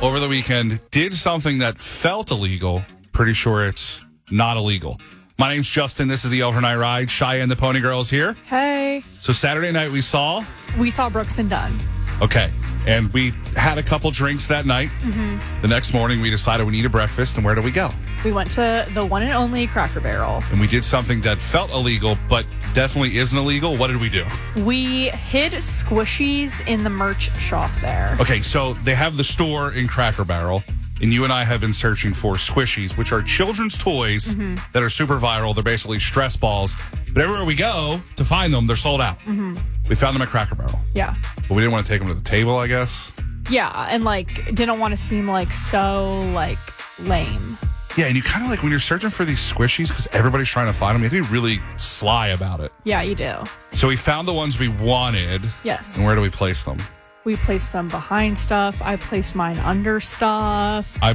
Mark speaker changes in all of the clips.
Speaker 1: over the weekend did something that felt illegal. Pretty sure it's not illegal. My name's Justin. This is the Overnight Ride. Cheyenne, the Pony Girl, is here.
Speaker 2: Hey.
Speaker 1: So Saturday night we saw
Speaker 2: Brooks and Dunn.
Speaker 1: Okay. And we had a couple drinks that night. The next morning we decided we needed breakfast. And where do we go?
Speaker 2: We went to the one and only Cracker Barrel.
Speaker 1: And we did something that felt illegal, but definitely isn't illegal. What did we do?
Speaker 2: We hid squishies in the merch shop there.
Speaker 1: Okay, so they have the store in Cracker Barrel, and you and I have been searching for squishies, which are children's toys that are super viral. They're basically stress balls. But everywhere we go to find them, they're sold out. We found them at Cracker Barrel.
Speaker 2: Yeah.
Speaker 1: But we didn't want to take them to the table, I guess.
Speaker 2: Yeah, and didn't want to seem so lame.
Speaker 1: Yeah, and you kind of when you're searching for these squishies, because everybody's trying to find them, you have to be really sly about it.
Speaker 2: Yeah, you do.
Speaker 1: So we found the ones we wanted.
Speaker 2: Yes.
Speaker 1: And where do we place them?
Speaker 2: We placed them behind stuff. I placed mine under stuff.
Speaker 1: I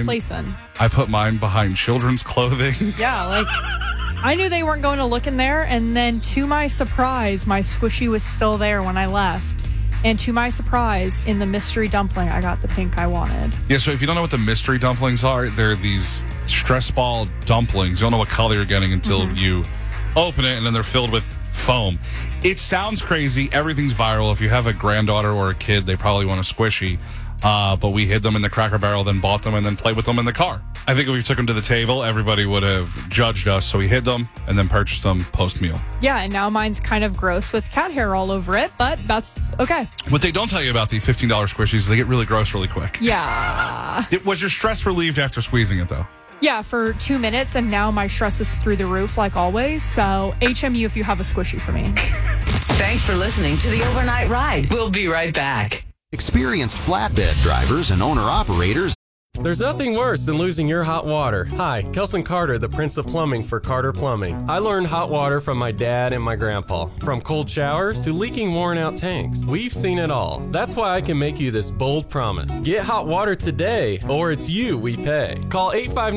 Speaker 1: put mine behind children's clothing.
Speaker 2: Yeah, I knew they weren't going to look in there, and then to my surprise, my squishy was still there when I left. And to my surprise, in the mystery dumpling, I got the pink I wanted.
Speaker 1: Yeah, so if you don't know what the mystery dumplings are, they're these stress ball dumplings. You don't know what color you're getting until you open it, and then they're filled with foam. It sounds crazy. Everything's viral. If you have a granddaughter or a kid, they probably want a squishy. But we hid them in the Cracker Barrel, then bought them, and then played with them in the car. I think if we took them to the table, everybody would have judged us. So we hid them and then purchased them post-meal.
Speaker 2: Yeah, and now mine's kind of gross with cat hair all over it, but that's okay.
Speaker 1: What they don't tell you about the $15 squishies is they get really gross really quick.
Speaker 2: Yeah.
Speaker 1: Was your stress relieved after squeezing it, though?
Speaker 2: Yeah, for 2 minutes, and now my stress is through the roof like always. So HMU if you have a squishy for me.
Speaker 3: Thanks for listening to the Overnight Ride. We'll be right back.
Speaker 4: Experienced flatbed drivers and owner-operators.
Speaker 5: There's nothing worse than losing your hot water. Hi, Kelson Carter, the Prince of Plumbing for Carter Plumbing. I learned hot water from my dad and my grandpa. From cold showers to leaking worn-out tanks, we've seen it all. That's why I can make you this bold promise. Get hot water today, or it's you we pay. Call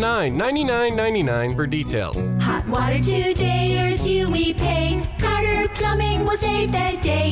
Speaker 5: 859-9999 for details.
Speaker 6: Hot water today, or it's you we pay. Carter Plumbing will save the day.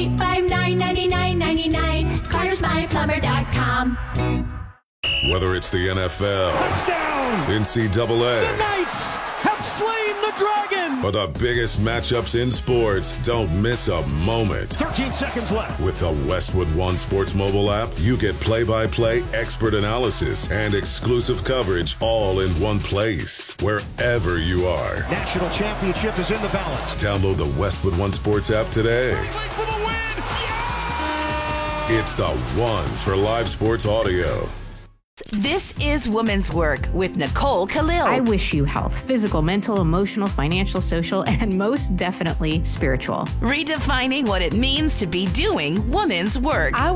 Speaker 6: 859-9999. CartersMyPlumber.com.
Speaker 7: Whether it's the NFL,
Speaker 8: touchdown,
Speaker 7: NCAA,
Speaker 8: the Knights have slain the dragon,
Speaker 7: or the biggest matchups in sports, don't miss a moment.
Speaker 8: 13 seconds left.
Speaker 7: With the Westwood One Sports mobile app, you get play-by-play, expert analysis, and exclusive coverage all in one place, wherever you are.
Speaker 8: National championship is in the balance.
Speaker 7: Download the Westwood One Sports app today.
Speaker 8: For the win. Yeah!
Speaker 7: It's the one for live sports audio.
Speaker 3: This is Women's Work with Nicole Khalil.
Speaker 9: I wish you health, physical, mental, emotional, financial, social, and most definitely spiritual.
Speaker 3: Redefining what it means to be doing women's work.